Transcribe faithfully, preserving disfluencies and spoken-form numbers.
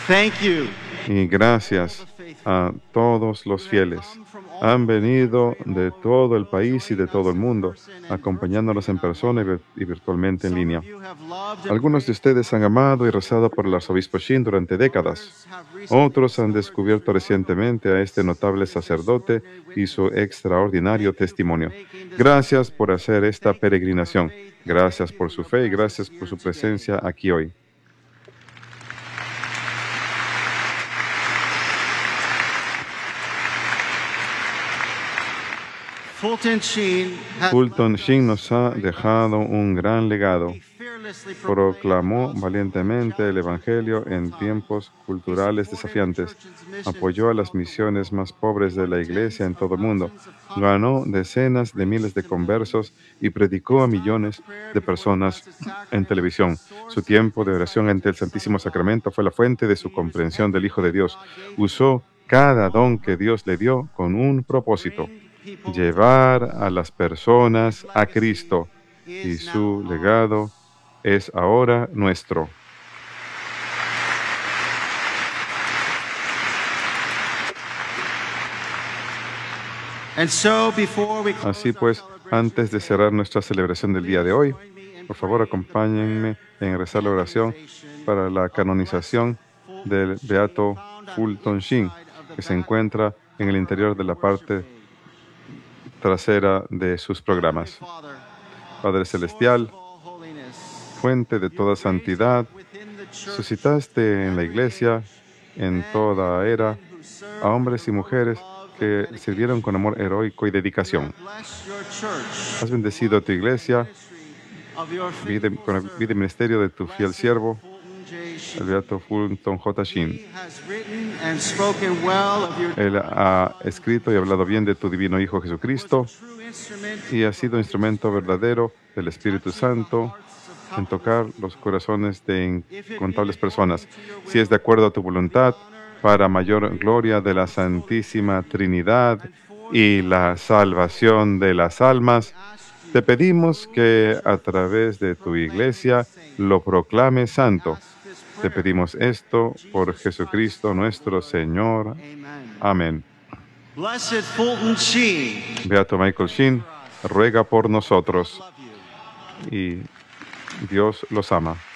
Thank you. Y gracias a todos los fieles. Han venido de todo el país y de todo el mundo, acompañándonos en persona y, vir- y virtualmente en línea. Algunos de ustedes han amado y rezado por el arzobispo Shin durante décadas. Otros han descubierto recientemente a este notable sacerdote y su extraordinario testimonio. Gracias por hacer esta peregrinación. Gracias por su fe y gracias por su presencia aquí hoy. Fulton Sheen has Fulton Sheen nos ha dejado un gran legado. fearlessly Proclamó valientemente el Evangelio en tiempos culturales desafiantes. Apoyó a las misiones más pobres de la Iglesia en todo el mundo. Ganó decenas de miles de conversos y predicó a millones de personas en televisión. Su tiempo de oración ante el Santísimo Sacramento fue la fuente de su comprensión del Hijo de Dios. Usó cada don que Dios le dio con un propósito: llevar a las personas a Cristo, y su legado es ahora nuestro. And so before we close Así our pues, celebration antes de cerrar nuestra celebración del día de hoy, por favor acompáñenme en rezar la oración para la canonización del Beato Fulton Sheen, que se encuentra en el interior de la parte trasera de sus programas. Padre Celestial, fuente de toda santidad, suscitaste en la Iglesia, en toda era, a hombres y mujeres que sirvieron con amor heroico y dedicación. Has bendecido a tu Iglesia vida, con el vida y ministerio de tu fiel siervo, el Beato Fulton J. Sheen. Él ha escrito y hablado bien de tu divino Hijo Jesucristo y ha sido instrumento verdadero del Espíritu Santo en tocar los corazones de incontables personas. Si es de acuerdo a tu voluntad, para mayor gloria de la Santísima Trinidad y la salvación de las almas, te pedimos que a través de tu Iglesia lo proclame santo. Te pedimos esto por Jesucristo nuestro Señor. Amén. Blessed Fulton Sheen, Beato Michael Sheen, ruega por nosotros. Y Dios los ama.